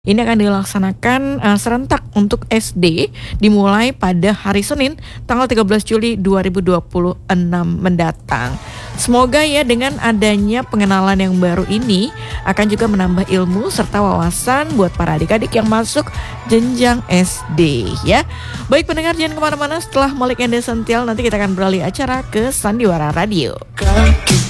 Ini akan dilaksanakan serentak untuk SD dimulai pada hari Senin tanggal 13 Juli 2026 mendatang. Semoga ya dengan adanya pengenalan yang baru ini akan juga menambah ilmu serta wawasan buat para adik-adik yang masuk jenjang SD ya. Baik pendengar, jangan kemana-mana, setelah Malik and Essential nanti kita akan beralih acara ke Sandiwara Radio.